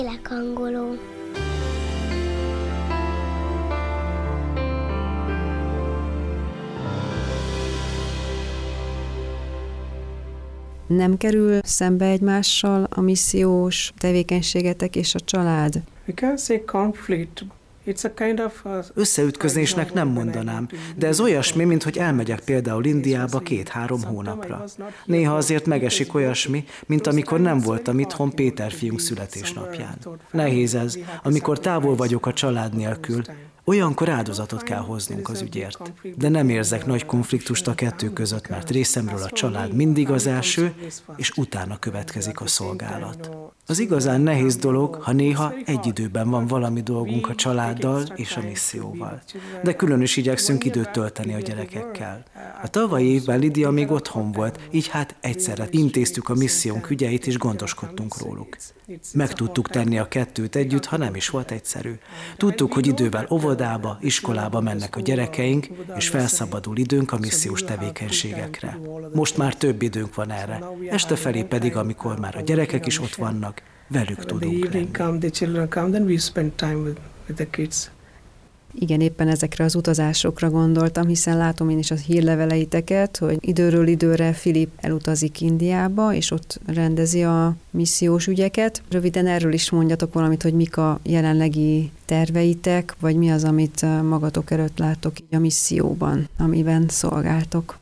Élek angolul. Nem kerül szembe egymással a missziós tevékenységetek és a család? We can say conflict. It's a kind of Összeütközésnek nem mondanám, de ez olyasmi, mint hogy elmegyek például Indiába 2-3 hónapra. Néha azért megesik olyasmi, mint amikor nem voltam itthon Péter fiunk születésnapján. Nehéz ez, amikor távol vagyok a család nélkül. Olyankor áldozatot kell hoznunk az ügyért. De nem érzek nagy konfliktust a kettő között, mert részemről a család mindig az első, és utána következik a szolgálat. Az igazán nehéz dolog, ha néha egy időben van valami dolgunk a családdal és a misszióval. De külön is igyekszünk időt tölteni a gyerekekkel. A tavalyi évben Lidia még otthon volt, így hát egyszerre intéztük a missziónk ügyeit és gondoskodtunk róluk. Meg tudtuk tenni a kettőt együtt, ha nem is volt egyszerű. Tudtuk, hogy idővel óvodába, iskolába mennek a gyerekeink, és felszabadul időnk a missziós tevékenységekre. Most már több időnk van erre. Este felé pedig, amikor már a gyerekek is ott vannak, velük tudunk lenni. Igen, éppen ezekre az utazásokra gondoltam, hiszen látom én is a hírleveleiteket, hogy időről időre Filip elutazik Indiába, és ott rendezi a missziós ügyeket. Röviden erről is mondjatok valamit, hogy mik a jelenlegi terveitek, vagy mi az, amit magatok előtt láttok így a misszióban, amiben szolgáltok.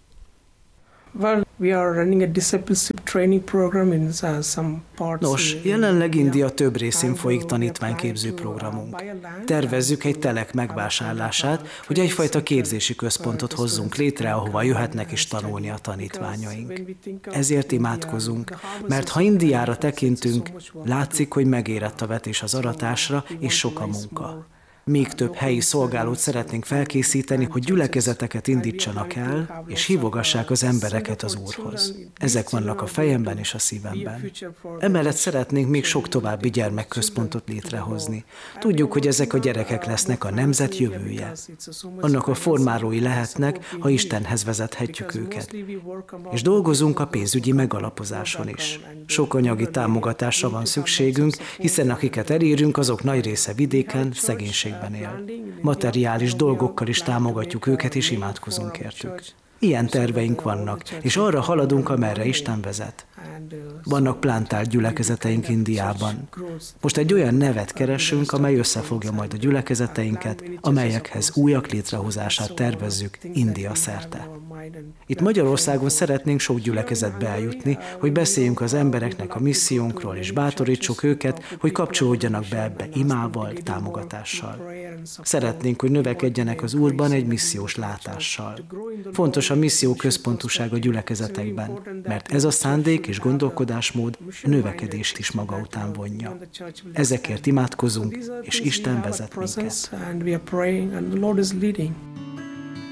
Well, we are running a discipleship training program in some parts. Nos, jelenleg India több részén folyik tanítványképző programunk. Tervezzük egy telek megvásárlását, hogy egyfajta képzési központot hozzunk létre, ahova jöhetnek is tanulni a tanítványaink. Ezért imádkozunk, mert ha Indiára tekintünk, látszik, hogy megérett a vetés az aratásra, és sok a munka. Még több helyi szolgálót szeretnénk felkészíteni, hogy gyülekezeteket indítsanak el, és hívogassák az embereket az Úrhoz. Ezek vannak a fejemben és a szívemben. Emellett szeretnénk még sok további gyermekközpontot létrehozni. Tudjuk, hogy ezek a gyerekek lesznek a nemzet jövője. Annak a formálói lehetnek, ha Istenhez vezethetjük őket. És dolgozunk a pénzügyi megalapozáson is. Sok anyagi támogatásra van szükségünk, hiszen akiket elérünk, azok nagy része vidéken, szegénységben él. Materiális dolgokkal is támogatjuk őket, és imádkozunk értük. Ilyen terveink vannak, és arra haladunk, amerre Isten vezet. Vannak plántált gyülekezeteink Indiában. Most egy olyan nevet keresünk, amely összefogja majd a gyülekezeteinket, amelyekhez újak létrehozását tervezzük India szerte. Itt Magyarországon szeretnénk sok gyülekezetbe eljutni, hogy beszéljünk az embereknek a missziónkról, és bátorítsuk őket, hogy kapcsolódjanak be ebbe imával, támogatással. Szeretnénk, hogy növekedjenek az Úrban egy missziós látással. Fontos a misszió központúság a gyülekezetekben, mert ez a szándék és gondolkodásmód a növekedést is maga után vonja. Ezekért imádkozunk, és Isten vezet minket.